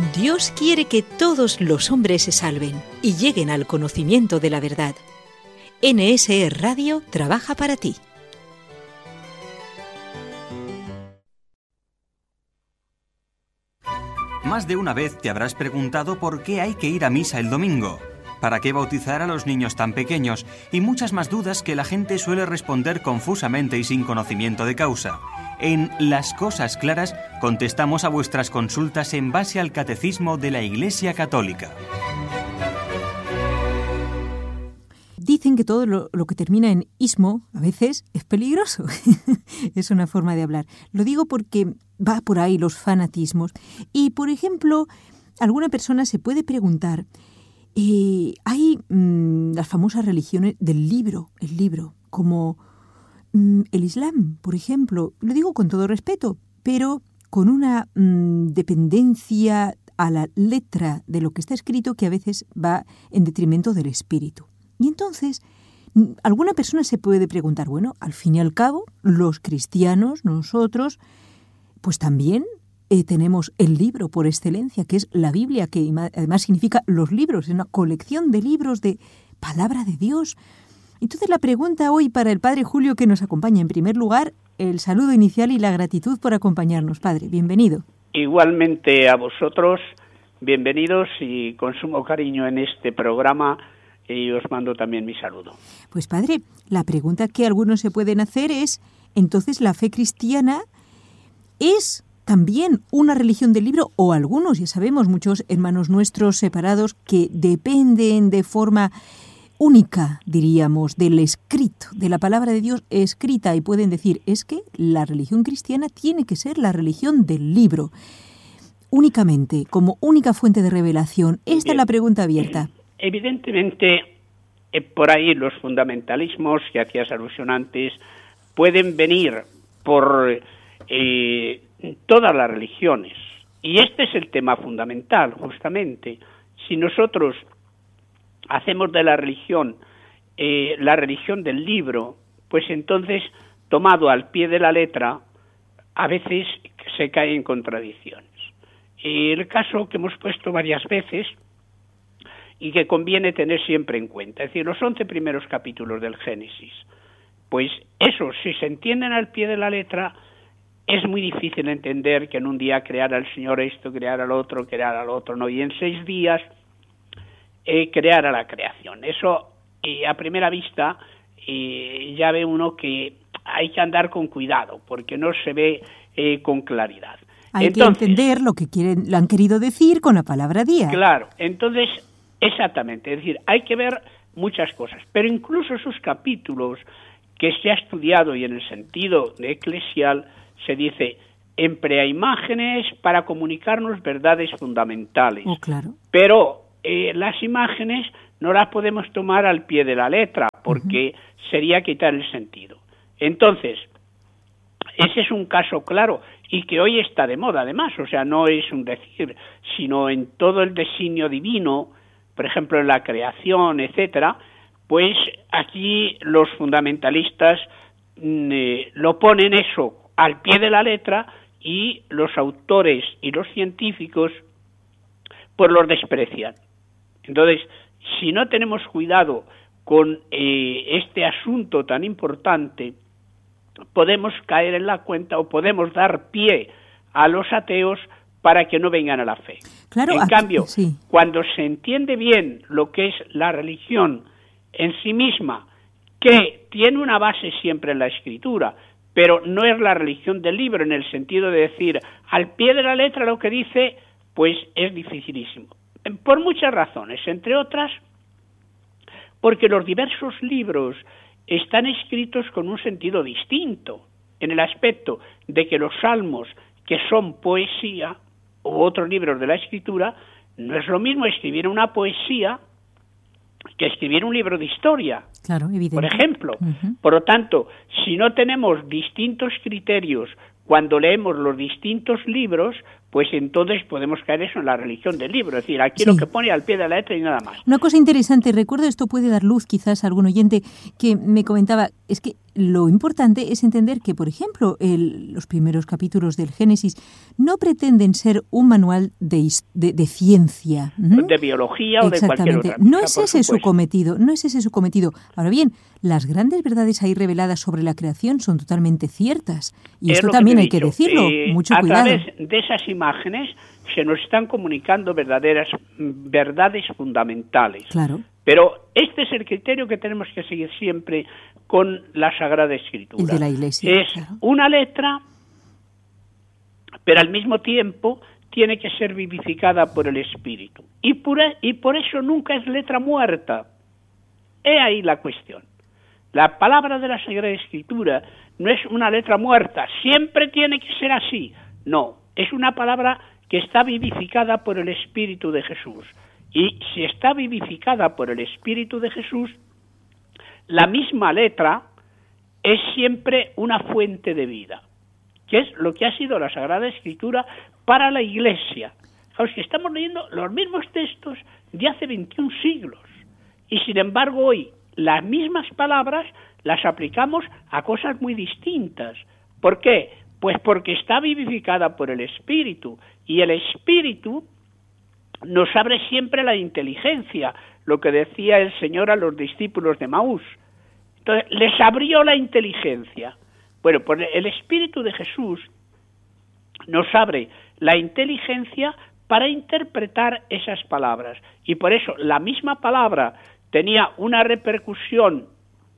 Dios quiere que todos los hombres se salven y lleguen al conocimiento de la verdad. NSE Radio trabaja para ti. Más de una vez te habrás preguntado por qué hay que ir a misa el domingo, para qué bautizar a los niños tan pequeños y muchas más dudas que la gente suele responder confusamente y sin conocimiento de causa. En Las Cosas Claras contestamos a vuestras consultas en base al Catecismo de la Iglesia Católica. Dicen que todo lo que termina en ismo a veces es peligroso. Es una forma de hablar. Lo digo porque va por ahí los fanatismos. Y, por ejemplo, alguna persona se puede preguntar, hay las famosas religiones del libro, el libro, como el Islam, por ejemplo. Lo digo con todo respeto, pero con una dependencia a la letra de lo que está escrito que a veces va en detrimento del espíritu. Y entonces, alguna persona se puede preguntar, bueno, al fin y al cabo, los cristianos, nosotros, pues también tenemos el libro por excelencia, que es la Biblia, que además significa los libros, es una colección de libros de palabra de Dios. Entonces la pregunta hoy para el Padre Julio que nos acompaña, en primer lugar, el saludo inicial y la gratitud por acompañarnos. Padre, bienvenido. Igualmente a vosotros, bienvenidos y con sumo cariño en este programa, y os mando también mi saludo. Pues Padre, la pregunta que algunos se pueden hacer es, entonces, ¿la fe cristiana es también una religión del libro? O algunos, ya sabemos, muchos hermanos nuestros separados que dependen de forma única, diríamos, del escrito, de la palabra de Dios escrita, y pueden decir, es que la religión cristiana tiene que ser la religión del libro, únicamente, como única fuente de revelación. Esta es la pregunta abierta. Evidentemente, por ahí los fundamentalismos que hacías alusión antes pueden venir por todas las religiones. Y este es el tema fundamental, justamente. Si nosotros hacemos de la religión del libro, pues entonces, tomado al pie de la letra, a veces se cae en contradicciones. El caso que hemos puesto varias veces y que conviene tener siempre en cuenta, es decir, los 11 primeros capítulos del Génesis, pues eso, si se entienden al pie de la letra, es muy difícil entender que en un día creara el Señor esto, creara lo otro, no, y en 6 días creara la creación. Eso, a primera vista, ya ve uno que hay que andar con cuidado, porque no se ve con claridad. Hay que entender lo que lo han querido decir con la palabra día. Claro, entonces, exactamente, es decir, hay que ver muchas cosas, pero incluso esos capítulos que se ha estudiado y en el sentido de eclesial se dice, emplea imágenes para comunicarnos verdades fundamentales. Oh, claro. Pero las imágenes no las podemos tomar al pie de la letra, porque sería quitar el sentido. Entonces, ese es un caso claro y que hoy está de moda, además, o sea, no es un decir, sino en todo el designio divino, por ejemplo, en la creación, etcétera, pues aquí los fundamentalistas lo ponen eso al pie de la letra y los autores y los científicos pues los desprecian. Entonces, si no tenemos cuidado con este asunto tan importante, podemos caer en la cuenta o podemos dar pie a los ateos para que no vengan a la fe. Claro, en cambio, sí, cuando se entiende bien lo que es la religión en sí misma, que tiene una base siempre en la Escritura, pero no es la religión del libro en el sentido de decir al pie de la letra lo que dice, pues es dificilísimo. Por muchas razones, entre otras, porque los diversos libros están escritos con un sentido distinto, en el aspecto de que los salmos, que son poesía, u otros libros de la Escritura, no es lo mismo escribir una poesía que escribir un libro de historia, claro, evidente, por ejemplo. Por lo tanto, si no tenemos distintos criterios cuando leemos los distintos libros, pues entonces podemos caer eso en la religión del libro. Es decir, aquí Sí. lo que pone al pie de la letra y nada más. Una cosa interesante, recuerdo, esto puede dar luz quizás a algún oyente que me comentaba, es que lo importante es entender que, por ejemplo, los primeros capítulos del Génesis no pretenden ser un manual de ciencia. De biología o de cualquier otra cosa. No es ese su cometido, no es ese su cometido. Ahora bien, las grandes verdades ahí reveladas sobre la creación son totalmente ciertas. Y esto también hay que decirlo, mucho cuidado. A través de esas imágenes se nos están comunicando verdades fundamentales. Claro. Pero este es el criterio que tenemos que seguir siempre con la Sagrada Escritura. El de la Iglesia. Es una letra, pero al mismo tiempo tiene que ser vivificada por el Espíritu. Y por eso nunca es letra muerta. He ahí la cuestión. La palabra de la Sagrada Escritura no es una letra muerta, siempre tiene que ser así. No, es una palabra que está vivificada por el Espíritu de Jesús. Y si está vivificada por el Espíritu de Jesús, la misma letra es siempre una fuente de vida, que es lo que ha sido la Sagrada Escritura para la Iglesia. Fijaos que estamos leyendo los mismos textos de hace 21 siglos, y sin embargo hoy las mismas palabras las aplicamos a cosas muy distintas. ¿Por qué? Pues porque está vivificada por el Espíritu, y el Espíritu nos abre siempre la inteligencia, lo que decía el Señor a los discípulos de Maús. Entonces, les abrió la inteligencia. Bueno, pues el Espíritu de Jesús nos abre la inteligencia para interpretar esas palabras. Y por eso la misma palabra tenía una repercusión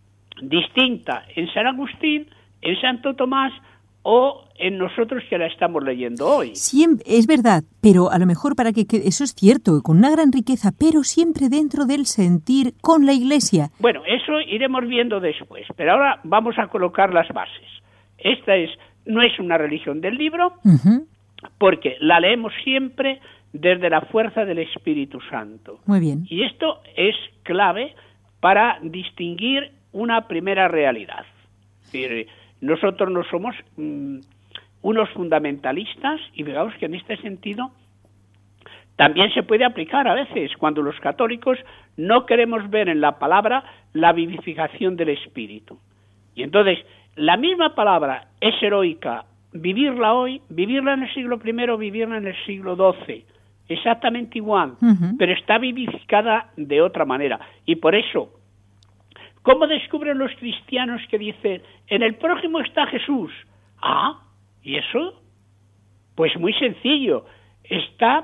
distinta en San Agustín, en Santo Tomás o en nosotros que la estamos leyendo hoy. Siempre, es verdad, pero a lo mejor para que eso es cierto, con una gran riqueza, pero siempre dentro del sentir con la Iglesia. Bueno, eso iremos viendo después, pero ahora vamos a colocar las bases. Esta no es una religión del libro, porque la leemos siempre desde la fuerza del Espíritu Santo. Muy bien. Y esto es clave para distinguir una primera realidad. Es decir, nosotros no somos unos fundamentalistas, y fijaos que en este sentido también se puede aplicar a veces cuando los católicos no queremos ver en la palabra la vivificación del Espíritu. Y entonces, la misma palabra es heroica, vivirla hoy, vivirla en el siglo I, vivirla en el siglo XII, exactamente igual, pero está vivificada de otra manera. Y por eso, ¿cómo descubren los cristianos que dicen, en el prójimo está Jesús? Ah, ¿y eso? Pues muy sencillo, está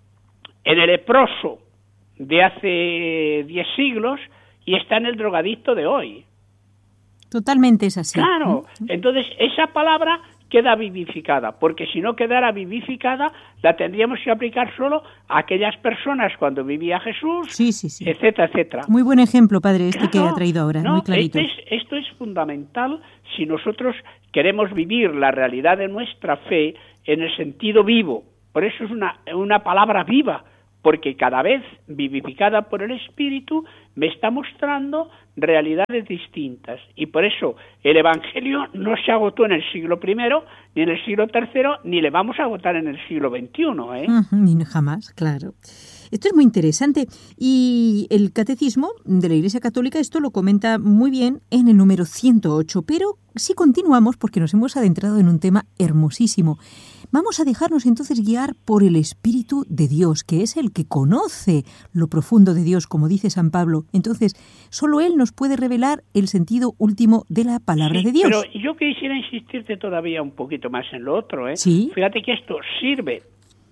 en el leproso de hace 10 siglos y está en el drogadicto de hoy. Totalmente es así. Claro, entonces esa palabra queda vivificada, porque si no quedara vivificada, la tendríamos que aplicar solo a aquellas personas cuando vivía Jesús, etcétera, etcétera. Muy buen ejemplo, padre, claro, que ha traído ahora, muy clarito. Esto es fundamental si nosotros queremos vivir la realidad de nuestra fe en el sentido vivo. Por eso es una palabra viva, porque cada vez vivificada por el Espíritu me está mostrando realidades distintas. Y por eso el Evangelio no se agotó en el siglo I, ni en el siglo III, ni le vamos a agotar en el siglo XXI. Ni jamás, claro. Esto es muy interesante. Y el Catecismo de la Iglesia Católica esto lo comenta muy bien en el número 108. Pero si continuamos, porque nos hemos adentrado en un tema hermosísimo, vamos a dejarnos entonces guiar por el Espíritu de Dios, que es el que conoce lo profundo de Dios, como dice San Pablo. Entonces, solo Él nos puede revelar el sentido último de la palabra de Dios. Pero yo quisiera insistirte todavía un poquito más en lo otro. Sí. Fíjate que esto sirve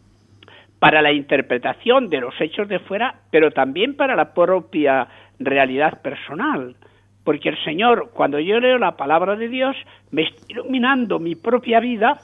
para la interpretación de los hechos de fuera, pero también para la propia realidad personal. Porque el Señor, cuando yo leo la palabra de Dios, me está iluminando mi propia vida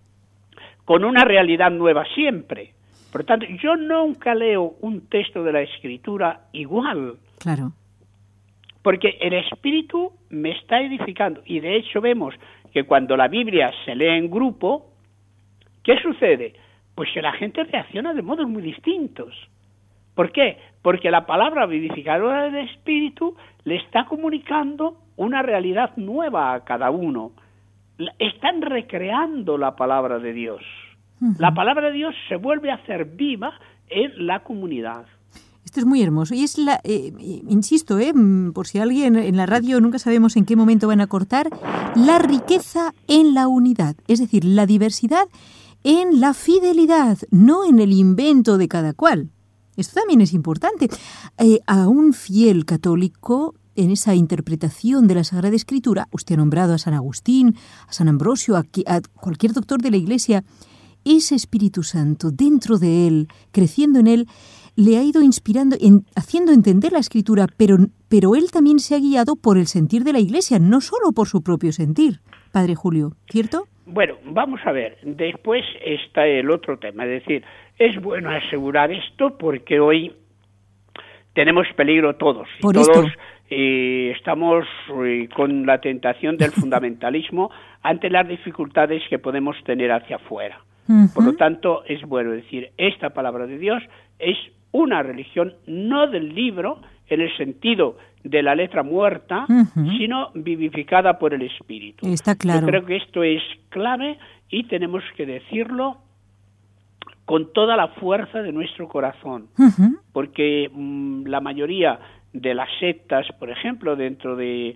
con una realidad nueva siempre. Por tanto, yo nunca leo un texto de la Escritura igual. Claro. Porque el Espíritu me está edificando. Y de hecho vemos que cuando la Biblia se lee en grupo, ¿qué sucede? Pues que la gente reacciona de modos muy distintos. ¿Por qué? Porque la palabra vivificadora del Espíritu le está comunicando una realidad nueva a cada uno. Están recreando la palabra de Dios. La palabra de Dios se vuelve a hacer viva en la comunidad. Esto es muy hermoso. Y es insisto, por si alguien en la radio nunca sabemos en qué momento van a cortar, la riqueza en la unidad. Es decir, la diversidad en la fidelidad, no en el invento de cada cual. Esto también es importante. A un fiel católico, en esa interpretación de la Sagrada Escritura, usted ha nombrado a San Agustín, a San Ambrosio, a cualquier doctor de la Iglesia, ese Espíritu Santo dentro de él, creciendo en él, le ha ido inspirando, haciendo entender la Escritura, pero él también se ha guiado por el sentir de la Iglesia, no solo por su propio sentir. Padre Julio, ¿cierto? Bueno, vamos a ver, después está el otro tema, es decir, es bueno asegurar esto porque hoy tenemos peligro todos. Por todos esto. Estamos con la tentación del fundamentalismo ante las dificultades que podemos tener hacia afuera. Por lo tanto, es bueno decir, esta palabra de Dios es una religión no del libro en el sentido de la letra muerta, sino vivificada por el Espíritu. Está claro. Yo creo que esto es clave y tenemos que decirlo con toda la fuerza de nuestro corazón, porque la mayoría de las sectas, por ejemplo, dentro de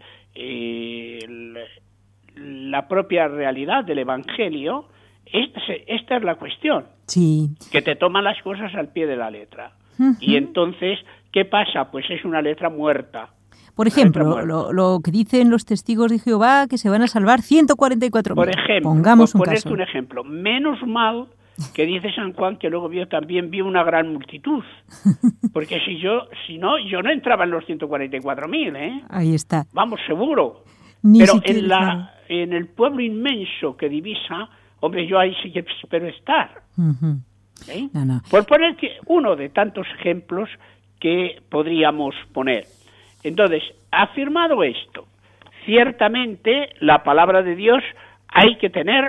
la propia realidad del Evangelio, esta es la cuestión, sí, que te toman las cosas al pie de la letra. Y entonces, ¿qué pasa? Pues es una letra muerta. Por ejemplo, lo que dicen los testigos de Jehová, que se van a salvar 144.000. Por ejemplo, pongamos un ponerte caso. un ejemplo. Menos mal que dice San Juan que luego también vio una gran multitud. Porque si no, yo no entraba en los 144.000, ¿eh? Ahí está. Vamos, seguro. Ni Pero siquiera, en el pueblo inmenso que divisa, hombre, yo ahí sí que espero estar. ¿Eh? No. Por poner uno de tantos ejemplos que podríamos poner. Entonces, afirmado esto, ciertamente la palabra de Dios hay que tener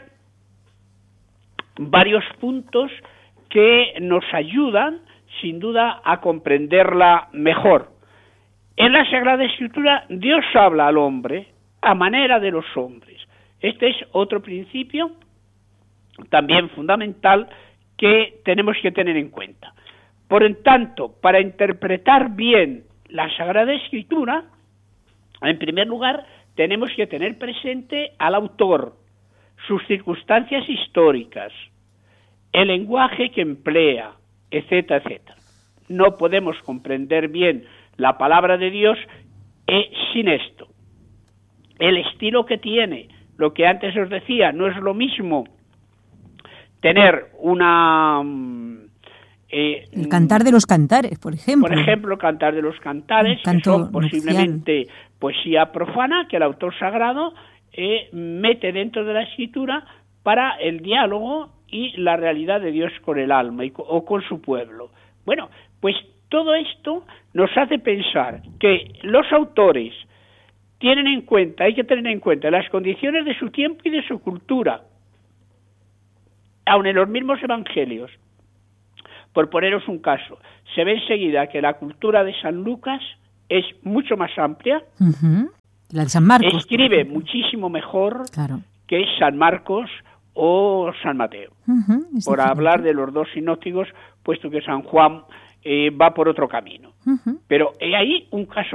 varios puntos que nos ayudan, sin duda, a comprenderla mejor. En la Sagrada Escritura, Dios habla al hombre a manera de los hombres. Este es otro principio también fundamental que tenemos que tener en cuenta. Por en tanto, para interpretar bien la Sagrada Escritura, en primer lugar, tenemos que tener presente al autor, sus circunstancias históricas, el lenguaje que emplea, etcétera, etcétera. No podemos comprender bien la palabra de Dios sin esto. El estilo que tiene, lo que antes os decía, no es lo mismo tener una... el Cantar de los Cantares, por ejemplo. Por ejemplo, Cantar de los Cantares, que son posiblemente poesía profana, que el autor sagrado mete dentro de la escritura para el diálogo y la realidad de Dios con el alma o con su pueblo. Bueno, pues todo esto nos hace pensar que los autores hay que tener en cuenta las condiciones de su tiempo y de su cultura, aun en los mismos evangelios. Por poneros un caso, se ve enseguida que la cultura de San Lucas es mucho más amplia. La de San Marcos. Escribe muchísimo mejor que San Marcos o San Mateo. Por hablar de los dos sinópticos, puesto que San Juan va por otro camino. Pero hay ahí un caso